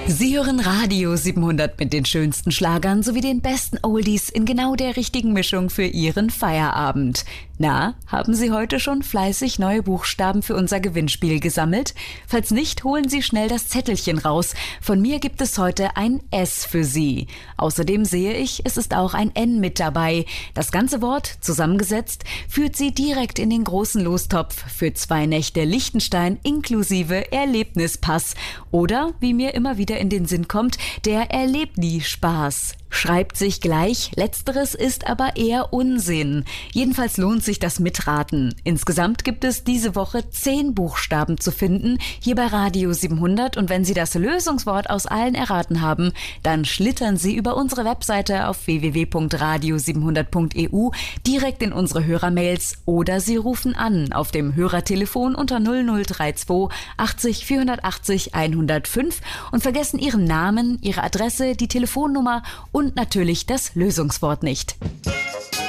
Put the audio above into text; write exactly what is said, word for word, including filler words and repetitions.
Sie hören Radio siebenhundert mit den schönsten Schlagern sowie den besten Oldies in genau der richtigen Mischung für Ihren Feierabend. Na, haben Sie heute schon fleißig neue Buchstaben für unser Gewinnspiel gesammelt? Falls nicht, holen Sie schnell das Zettelchen raus. Von mir gibt es heute ein S für Sie. Außerdem sehe ich, es ist auch ein N mit dabei. Das ganze Wort, zusammengesetzt, führt Sie direkt in den großen Lostopf für zwei Nächte Liechtenstein inklusive Erlebnispass. Oder, wie mir immer wieder in den Sinn kommt, der Erlebni-Spaß. Schreibt sich gleich, letzteres ist aber eher Unsinn. Jedenfalls lohnt sich das Mitraten. Insgesamt gibt es diese Woche zehn Buchstaben zu finden, hier bei Radio siebenhundert. Und wenn Sie das Lösungswort aus allen erraten haben, dann schlittern Sie über unsere Webseite auf w w w punkt radio siebenhundert punkt e u direkt in unsere Hörermails oder Sie rufen an auf dem Hörertelefon unter null null drei zwei achtzig vierhundertachtzig hundertfünf und vergessen Ihren Namen, Ihre Adresse, die Telefonnummer und Und natürlich das Lösungswort nicht.